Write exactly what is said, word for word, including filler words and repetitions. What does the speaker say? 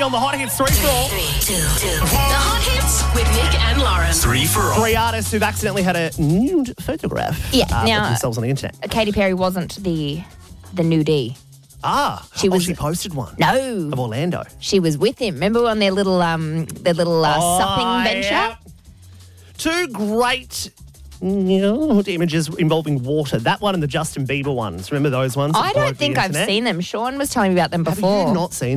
on the Hot Hits three for all. Three, two, two. The Hot Hits with Nick and Lauren. Three for all. Three artists who've accidentally had a nude photograph Yeah, uh, now- of themselves on the internet. Katy Perry wasn't the the nudie. Ah, She oh, was- she posted one No, of Orlando. she was with him. Remember on their little um their little uh, Oh, supping venture? yeah. Two great nude images involving water. That one and the Justin Bieber ones. Remember those ones? that I broke don't the think I've internet? seen them. Sean was telling me about them Have before. you not seen